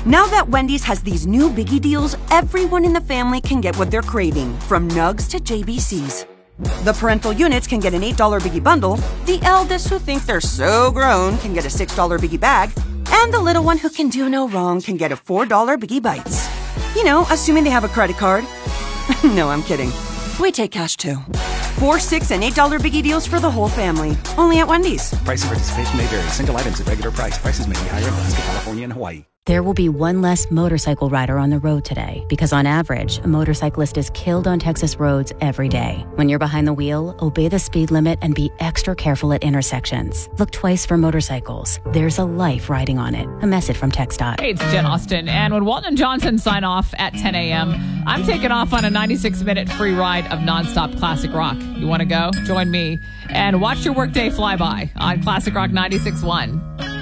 Now that Wendy's has these new biggie deals, everyone in the family can get what they're craving, from nugs to JBCs. The parental units can get an $8 biggie bundle, the eldest who think they're so grown can get a $6 biggie bag, and the little one who can do no wrong can get a $4 biggie bites. You know, assuming they have a credit card. No, I'm kidding. We take cash too. 4, 6, and $8 biggie deals for the whole family. Only at Wendy's. Price and participation may vary. Single items at regular price. Prices may be higher in Alaska, California, and Hawaii. There will be one less motorcycle rider on the road today because on average, a motorcyclist is killed on Texas roads every day. When you're behind the wheel, obey the speed limit and be extra careful at intersections. Look twice for motorcycles. There's a life riding on it. A message from TxDOT. Hey, it's Jen Austen. And when Walton and Johnson sign off at 10 a.m., I'm taking off on a 96-minute free ride of nonstop classic rock. You want to go? Join me and watch your workday fly by on Classic Rock 96.1.